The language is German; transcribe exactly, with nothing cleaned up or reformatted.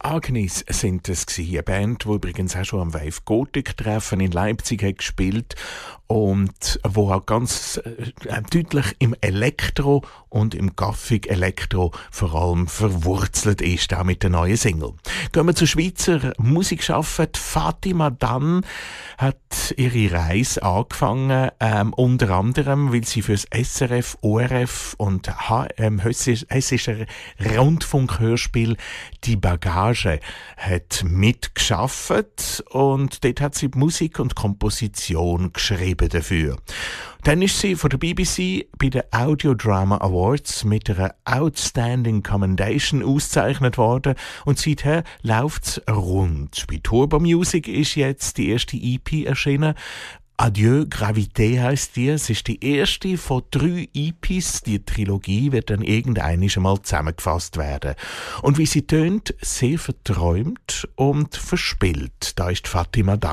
Agnes sind es gewesen, eine Band, die übrigens auch schon am Wave Gothic Treffen in Leipzig hat gespielt und wo auch ganz äh, deutlich im Elektro und im Gothic Elektro vor allem verwurzelt ist, auch mit der neuen Single. Gehen wir zur Schweizer Musikschaffende. Fatima Dann hat ihre Reise angefangen, ähm, unter anderem, weil sie fürs S R F, O R F und H ähm, Hessischer Rundfunkhörspiel «Die Bagage» hat mitgeschafft und dort hat sie Musik und Komposition geschrieben dafür. Dann ist sie von der B B C bei den Audio Drama Awards mit einer Outstanding Commendation ausgezeichnet worden und seither läuft's rund. Bei Turbo Music ist jetzt die erste E P erschienen. Adieu Gravité heisst die. Es ist die erste von drei E Ps. Die Trilogie wird dann irgendwann einmal zusammengefasst werden. Und wie sie tönt, sehr verträumt und verspielt. Da ist Fatima Dann.